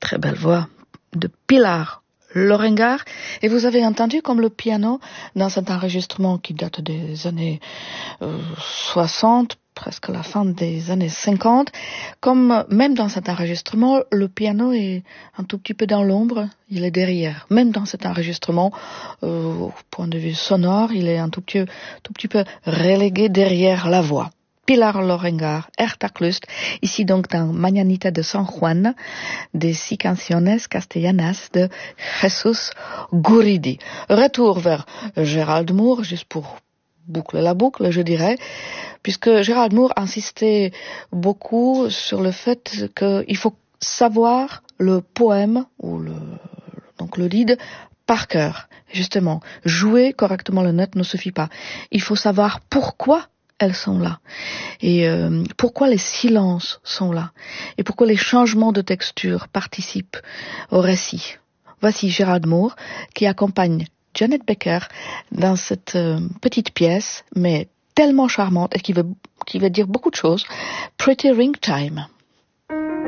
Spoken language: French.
très belle voix de Pilar Lorengar. Et vous avez entendu comme le piano dans cet enregistrement qui date des années 60, presque la fin des années 50, comme même dans cet enregistrement, le piano est un tout petit peu dans l'ombre, il est derrière. Même dans cet enregistrement, au point de vue sonore, il est un tout petit peu relégué derrière la voix. Pilar Lorengar, Ertaklust, ici donc dans Mañanita de San Juan, des 6 canciones castellanas de Jesus Guridi. Retour vers Gérald Moore, juste pour boucler la boucle, je dirais, puisque Gérald Moore insistait beaucoup sur le fait qu'il faut savoir le poème, ou donc le lied, par cœur. Justement, jouer correctement les notes ne suffit pas. Il faut savoir pourquoi elles sont là. Et pourquoi les silences sont là. Et pourquoi les changements de texture participent au récit. Voici Gérald Moore qui accompagne Janet Becker dans cette petite pièce, mais tellement charmante et qui veut dire beaucoup de choses, Pretty Ring Time.